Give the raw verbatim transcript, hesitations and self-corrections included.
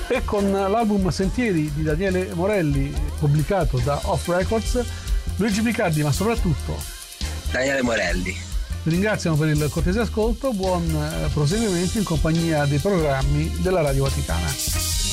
E con l'album Sentieri di Daniele Morelli, pubblicato da Off Records, Luigi Picardi, ma soprattutto Daniele Morelli, vi ringraziamo per il cortese ascolto. Buon proseguimento in compagnia dei programmi della Radio Vaticana.